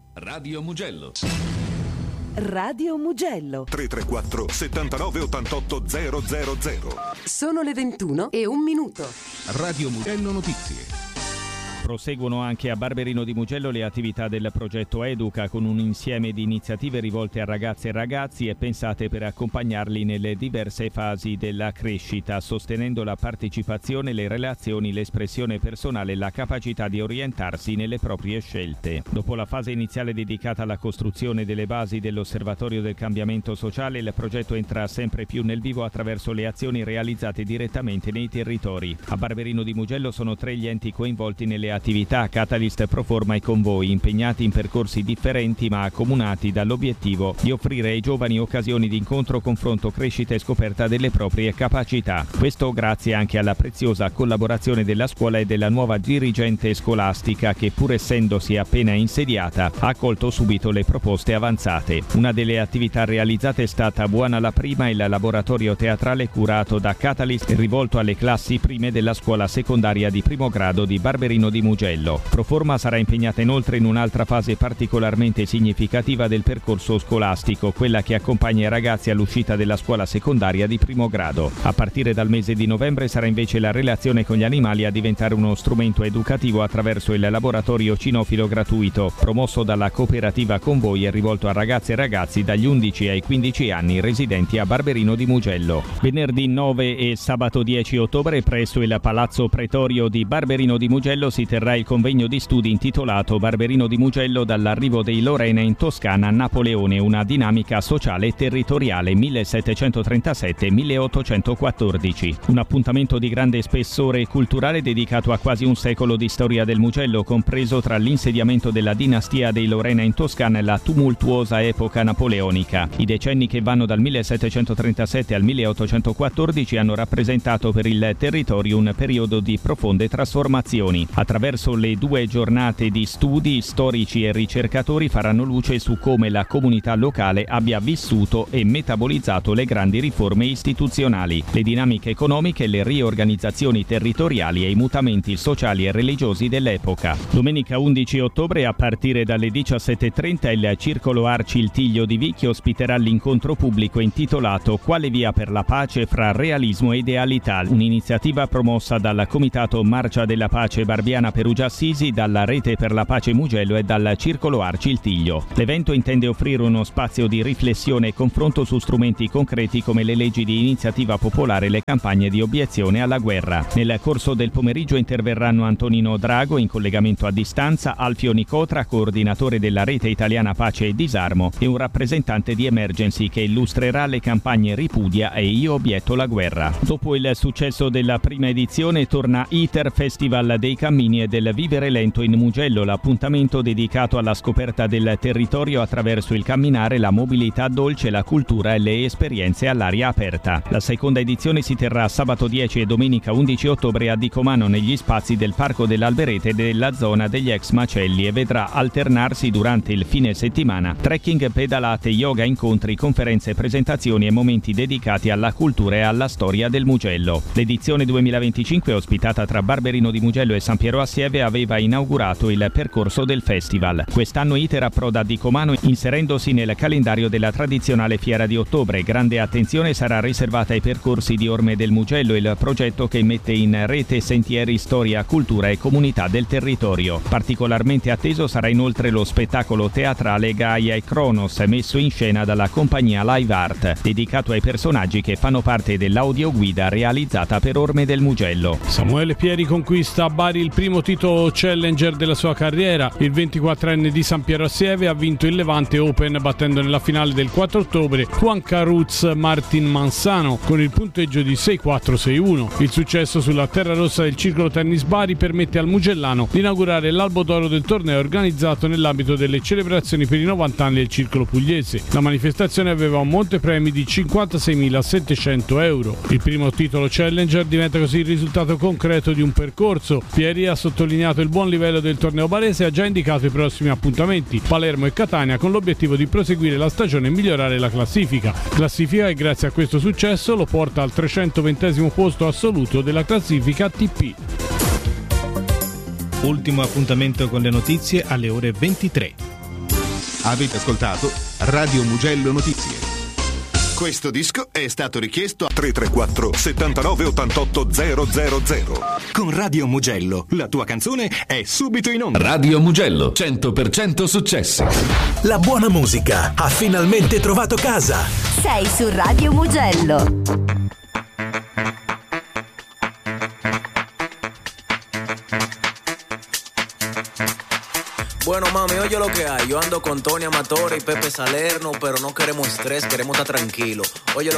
Radio Mugello. Radio Mugello 334 79 88 000. Sono le 21 e un minuto. Radio Mugello Notizie. Proseguono anche a Barberino di Mugello le attività del progetto Educa, con un insieme di iniziative rivolte a ragazze e ragazzi e pensate per accompagnarli nelle diverse fasi della crescita, sostenendo la partecipazione, le relazioni, l'espressione personale e la capacità di orientarsi nelle proprie scelte. Dopo la fase iniziale dedicata alla costruzione delle basi dell'Osservatorio del Cambiamento Sociale, il progetto entra sempre più nel vivo attraverso le azioni realizzate direttamente nei territori. A Barberino di Mugello sono 3 gli enti coinvolti nelle attività Catalyst, Proforma e Convoi, impegnati in percorsi differenti ma accomunati dall'obiettivo di offrire ai giovani occasioni di incontro, confronto, crescita e scoperta delle proprie capacità. Questo grazie anche alla preziosa collaborazione della scuola e della nuova dirigente scolastica che, pur essendosi appena insediata, ha accolto subito le proposte avanzate. Una delle attività realizzate è stata Buona la Prima, il laboratorio teatrale curato da Catalyst rivolto alle classi prime della scuola secondaria di primo grado di Barberino di Mugello. Proforma sarà impegnata inoltre in un'altra fase particolarmente significativa del percorso scolastico, quella che accompagna i ragazzi all'uscita della scuola secondaria di primo grado. A partire dal mese di novembre sarà invece la relazione con gli animali a diventare uno strumento educativo attraverso il laboratorio cinofilo gratuito, promosso dalla cooperativa Convoi e rivolto a ragazze e ragazzi dagli 11 ai 15 anni residenti a Barberino di Mugello. Venerdì 9 e sabato 10 ottobre presso il Palazzo Pretorio di Barberino di Mugello si terrà il convegno di studi intitolato Barberino di Mugello dall'arrivo dei Lorena in Toscana a Napoleone, una dinamica sociale e territoriale 1737-1814. Un appuntamento di grande spessore culturale dedicato a quasi un secolo di storia del Mugello, compreso tra l'insediamento della dinastia dei Lorena in Toscana e la tumultuosa epoca napoleonica. I decenni che vanno dal 1737 al 1814 hanno rappresentato per il territorio un periodo di profonde trasformazioni. Attraverso le 2 giornate di studi, storici e ricercatori faranno luce su come la comunità locale abbia vissuto e metabolizzato le grandi riforme istituzionali, le dinamiche economiche, le riorganizzazioni territoriali e i mutamenti sociali e religiosi dell'epoca. Domenica 11 ottobre a partire dalle 17:30 il Circolo Arci Il Tiglio di Vicchi ospiterà l'incontro pubblico intitolato Quale via per la pace fra realismo e idealità, un'iniziativa promossa dal Comitato Marcia della Pace Barbiana Perugia Assisi, dalla Rete per la Pace Mugello e dal Circolo Arci Il Tiglio. L'evento intende offrire uno spazio di riflessione e confronto su strumenti concreti come le leggi di iniziativa popolare e le campagne di obiezione alla guerra. Nel corso del pomeriggio interverranno Antonino Drago in collegamento a distanza, Alfio Nicotra, coordinatore della Rete Italiana Pace e Disarmo, e un rappresentante di Emergency che illustrerà le campagne Ripudia e Io obietto la guerra. Dopo il successo della prima edizione torna ITER, Festival dei Cammini e del Vivere Lento in Mugello, l'appuntamento dedicato alla scoperta del territorio attraverso il camminare, la mobilità dolce, la cultura e le esperienze all'aria aperta. La seconda edizione si terrà sabato 10 e domenica 11 ottobre a Dicomano negli spazi del Parco dell'Alberete della zona degli ex macelli e vedrà alternarsi durante il fine settimana trekking, pedalate, yoga, incontri, conferenze, presentazioni e momenti dedicati alla cultura e alla storia del Mugello. L'edizione 2025, ospitata tra Barberino di Mugello e San Piero Assieve, aveva inaugurato il percorso del festival. Quest'anno ITER approda a Dicomano inserendosi nel calendario della tradizionale fiera di ottobre. Grande attenzione sarà riservata ai percorsi di Orme del Mugello, il progetto che mette in rete sentieri, storia, cultura e comunità del territorio. Particolarmente atteso sarà inoltre lo spettacolo teatrale Gaia e Kronos, messo in scena dalla compagnia Live Art, dedicato ai personaggi che fanno parte dell'audioguida realizzata per Orme del Mugello. Samuele Pieri conquista a Bari il primo titolo Challenger della sua carriera. Il 24enne di San Piero Assieve ha vinto il Levante Open battendo nella finale del 4 ottobre Juan Caruz Martin Mansano con il punteggio di 6-4-6-1. Il successo sulla terra rossa del Circolo Tennis Bari permette al mugellano di inaugurare l'albo d'oro del torneo organizzato nell'ambito delle celebrazioni per i 90 anni del Circolo Pugliese. La manifestazione aveva un montepremi di 56.700 euro. Il primo titolo Challenger diventa così il risultato concreto di un percorso. Pieri ha sottolineato il buon livello del torneo barese e ha già indicato i prossimi appuntamenti, Palermo e Catania, con l'obiettivo di proseguire la stagione e migliorare la classifica che grazie a questo successo lo porta al 320° posto assoluto della classifica ATP. Ultimo appuntamento con le notizie alle ore 23. Avete ascoltato Radio Mugello Notizie. Questo disco è stato richiesto a 334 79 88 000. Con Radio Mugello la tua canzone è subito in onda. Radio Mugello, 100% successi. La buona musica ha finalmente trovato casa. Sei su Radio Mugello. Bueno, mami, oye lo que hay. Yo ando con Tony Amatore y Pepe Salerno, pero no queremos estrés, queremos estar tranquilos. Oye lo